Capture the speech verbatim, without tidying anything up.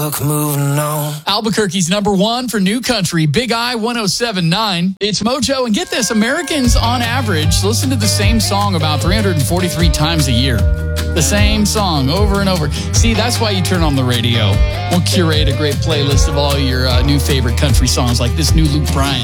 Moving on. Albuquerque's number one for new country, Big I one oh seven point nine. It's Mojo, and get this, Americans on average listen to the same song about three hundred forty-three times a year. The same song over and over. See, that's why you turn on the radio. We'll curate a great playlist of all your uh, new favorite country songs like this new Luke Bryan.